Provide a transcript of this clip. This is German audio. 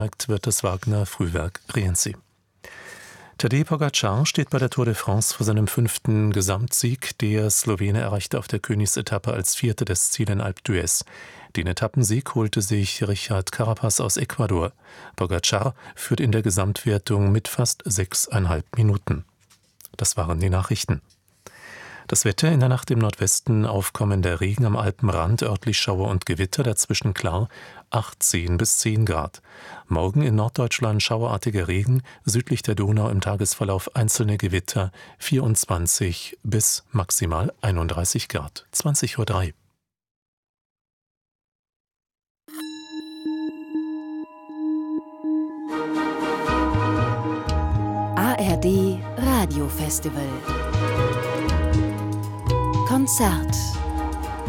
wird das Wagner-Frühwerk Rienzi. Tadej Pogačar steht bei der Tour de France vor seinem 5. Gesamtsieg. Der Slowene erreichte auf der Königsetappe als Vierter das Ziel in Alpe d'Huez. Den Etappensieg holte sich Richard Carapaz aus Ecuador. Pogačar führt in der Gesamtwertung mit fast 6,5 Minuten. Das waren die Nachrichten. Das Wetter: in der Nacht im Nordwesten aufkommender Regen, am Alpenrand örtlich Schauer und Gewitter, dazwischen klar, 18 bis 10 Grad. Morgen in Norddeutschland schauerartiger Regen, südlich der Donau im Tagesverlauf einzelne Gewitter, 24 bis maximal 31 Grad. 20:03 Uhr. ARD Radiofestival Konzert